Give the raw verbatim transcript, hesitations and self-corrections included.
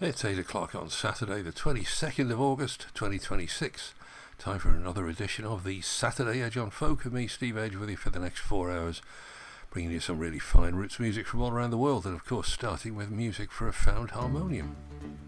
It's eight o'clock on Saturday, the twenty-second of August, twenty twenty-six. Time for another edition of the Saturday Edge on Folk, with me, Steve Edge, with you for the next four hours, bringing you some really fine roots music from all around the world, and of course starting with music for a found harmonium.